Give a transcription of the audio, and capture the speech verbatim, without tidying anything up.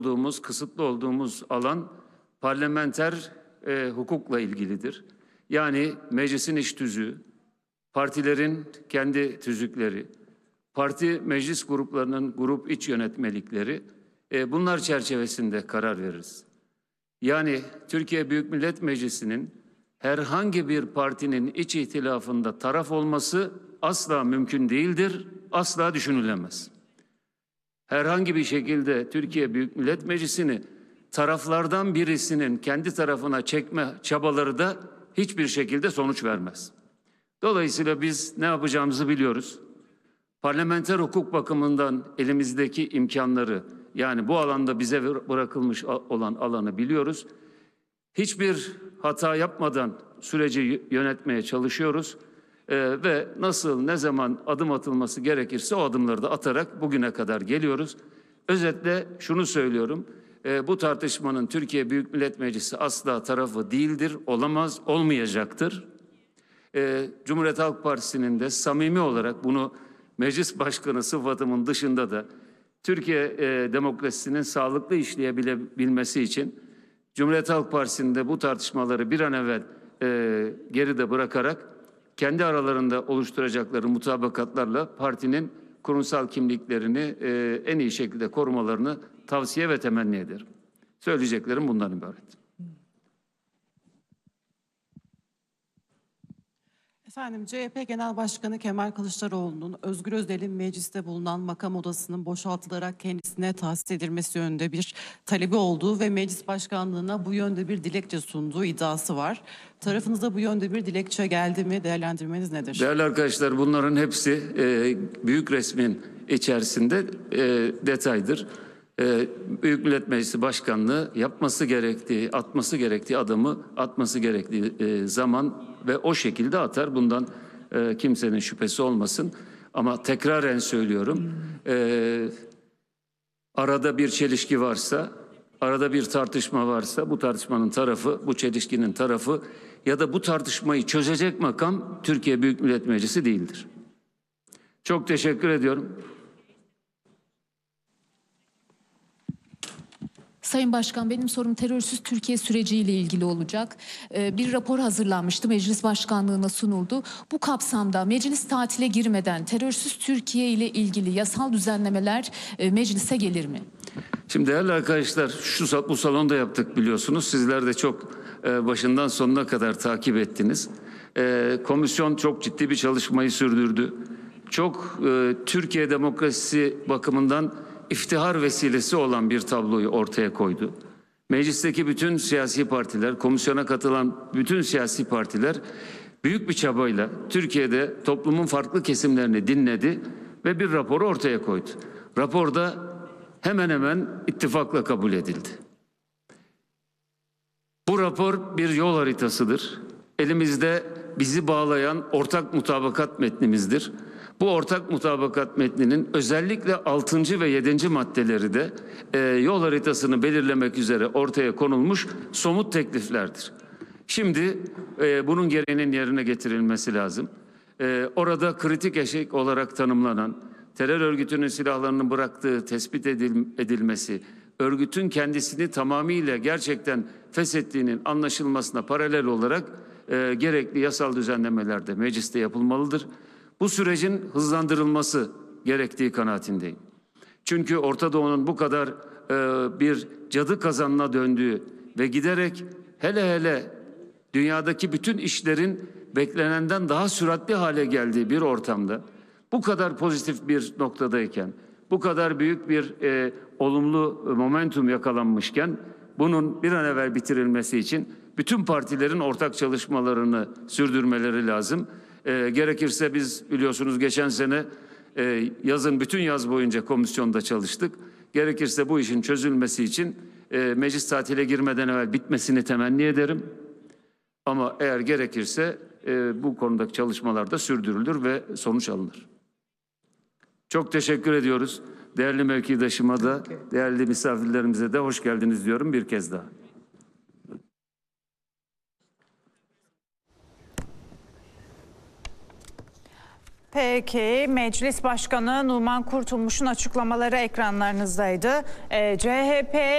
olduğumuz, kısıtlı olduğumuz alan parlamenter e, hukukla ilgilidir. Yani meclisin iş tüzüğü, partilerin kendi tüzükleri, parti meclis gruplarının grup iç yönetmelikleri, e, bunlar çerçevesinde karar veririz. Yani Türkiye Büyük Millet Meclisi'nin herhangi bir partinin iç ihtilafında taraf olması asla mümkün değildir, asla düşünülemez. Herhangi bir şekilde Türkiye Büyük Millet Meclisi'ni taraflardan birisinin kendi tarafına çekme çabaları da hiçbir şekilde sonuç vermez. Dolayısıyla biz ne yapacağımızı biliyoruz. Parlamenter hukuk bakımından elimizdeki imkanları, yani bu alanda bize bırakılmış olan alanı biliyoruz. Hiçbir hata yapmadan süreci yönetmeye çalışıyoruz. Ee, ve nasıl, ne zaman adım atılması gerekirse o adımları da atarak bugüne kadar geliyoruz. Özetle şunu söylüyorum. E, bu tartışmanın Türkiye Büyük Millet Meclisi asla tarafı değildir, olamaz, olmayacaktır. E, Cumhuriyet Halk Partisi'nin de samimi olarak bunu meclis başkanı sıfatımın dışında da Türkiye e, demokrasisinin sağlıklı işleyebilmesi için Cumhuriyet Halk Partisi'nin de bu tartışmaları bir an evvel e, geride bırakarak kendi aralarında oluşturacakları mutabakatlarla partinin kurumsal kimliklerini e, en iyi şekilde korumalarını tavsiye ve temenni ederim. Söyleyeceklerim bundan ibaret. Efendim, C H P Genel Başkanı Kemal Kılıçdaroğlu'nun Özgür Özel'in mecliste bulunan makam odasının boşaltılarak kendisine tahsis edilmesi yönünde bir talebi olduğu ve meclis başkanlığına bu yönde bir dilekçe sunduğu iddiası var. Tarafınıza bu yönde bir dilekçe geldi mi? Değerlendirmeniz nedir? Değerli arkadaşlar, bunların hepsi e, büyük resmin içerisinde e, detaydır. E, Büyük Millet Meclisi Başkanlığı yapması gerektiği, atması gerektiği adımı atması gerektiği e, zaman ve o şekilde atar. Bundan e, kimsenin şüphesi olmasın. Ama tekraren söylüyorum, e, arada bir çelişki varsa, arada bir tartışma varsa bu tartışmanın tarafı, bu çelişkinin tarafı ya da bu tartışmayı çözecek makam Türkiye Büyük Millet Meclisi değildir. Çok teşekkür ediyorum. Sayın Başkan, benim sorum terörsüz Türkiye süreciyle ilgili olacak. Ee, bir rapor hazırlanmıştı, meclis başkanlığına sunuldu. Bu kapsamda meclis tatile girmeden terörsüz Türkiye ile ilgili yasal düzenlemeler e, meclise gelir mi? Şimdi değerli arkadaşlar, şu bu salonda yaptık biliyorsunuz. Sizler de çok e, başından sonuna kadar takip ettiniz. E, komisyon çok ciddi bir çalışmayı sürdürdü. Çok e, Türkiye demokrasisi bakımından iftihar vesilesi olan bir tabloyu ortaya koydu. Meclisteki bütün siyasi partiler, komisyona katılan bütün siyasi partiler büyük bir çabayla Türkiye'de toplumun farklı kesimlerini dinledi ve bir raporu ortaya koydu. Raporda hemen hemen ittifakla kabul edildi. Bu rapor bir yol haritasıdır. Elimizde bizi bağlayan ortak mutabakat metnimizdir. Bu ortak mutabakat metninin özellikle altıncı ve yedinci maddeleri de e, yol haritasını belirlemek üzere ortaya konulmuş somut tekliflerdir. Şimdi e, bunun gereğinin yerine getirilmesi lazım. E, orada kritik eşik olarak tanımlanan terör örgütünün silahlarını bıraktığı tespit edil, edilmesi, örgütün kendisini tamamıyla gerçekten feshettiğinin anlaşılmasına paralel olarak e, gerekli yasal düzenlemeler de mecliste yapılmalıdır. Bu sürecin hızlandırılması gerektiği kanaatindeyim. Çünkü Orta Doğu'nun bu kadar e, bir cadı kazanına döndüğü ve giderek hele hele dünyadaki bütün işlerin beklenenden daha süratli hale geldiği bir ortamda, bu kadar pozitif bir noktadayken, bu kadar büyük bir e, olumlu momentum yakalanmışken, bunun bir an evvel bitirilmesi için bütün partilerin ortak çalışmalarını sürdürmeleri lazım. E, gerekirse biz biliyorsunuz geçen sene e, yazın bütün yaz boyunca komisyonda çalıştık. Gerekirse bu işin çözülmesi için e, meclis tatile girmeden evvel bitmesini temenni ederim. Ama eğer gerekirse e, bu konudaki çalışmalar da sürdürülür ve sonuç alınır. Çok teşekkür ediyoruz. Değerli mevkidaşıma da, değerli misafirlerimize de hoş geldiniz diyorum bir kez daha. Peki, Meclis Başkanı Numan Kurtulmuş'un açıklamaları ekranlarınızdaydı. Ee, C H P